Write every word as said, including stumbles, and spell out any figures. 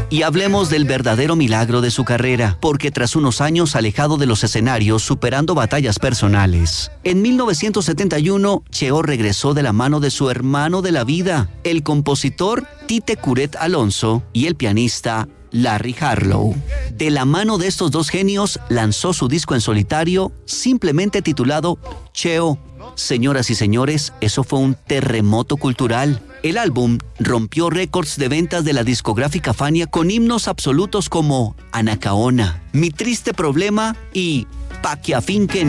Y hablemos del verdadero milagro de su carrera, porque tras unos años alejado de los escenarios, superando batallas personales, en mil novecientos setenta y uno, Cheo regresó de la mano de su hermano de la vida, el compositor Tite Curet Alonso y el pianista Larry Harlow. De la mano de estos dos genios, lanzó su disco en solitario, simplemente titulado Cheo. Señoras y señores, eso fue un terremoto cultural. El álbum rompió récords de ventas de la discográfica Fania con himnos absolutos como Anacaona, Mi Triste Problema y Pa' que afinquen